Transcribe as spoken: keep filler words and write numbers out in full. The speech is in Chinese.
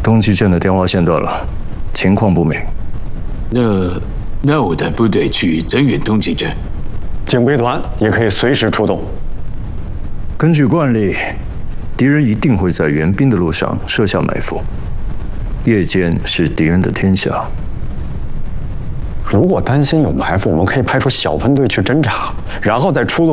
东极镇的电话线断了，情况不明。 那那我带部队去增援东极镇， 警备团也可以随时出动。 根据惯例，敌人一定会在援兵的路上设下埋伏。夜间是敌人的天下。 如果担心有埋伏，我们可以派出小分队去侦查，然后再出动。